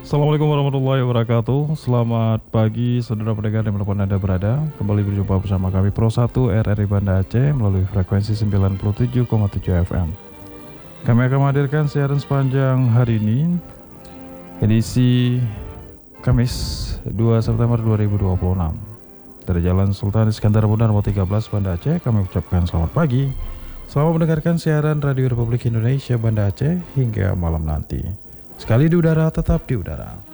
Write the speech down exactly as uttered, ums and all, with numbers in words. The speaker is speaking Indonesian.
Assalamualaikum warahmatullahi wabarakatuh. Selamat pagi saudara pendengar dimanapun Anda berada. Kembali berjumpa bersama kami Pro satu R R I Banda Aceh melalui frekuensi sembilan puluh tujuh koma tujuh F M. Kami akan menghadirkan siaran sepanjang hari ini, edisi Kamis dua September dua ribu dua puluh enam. Dari Jalan Sultan Iskandar Muda nomor tiga belas Banda Aceh, kami ucapkan selamat pagi. Selamat mendengarkan siaran Radio Republik Indonesia Banda Aceh hingga malam nanti. Sekali di udara, tetap di udara.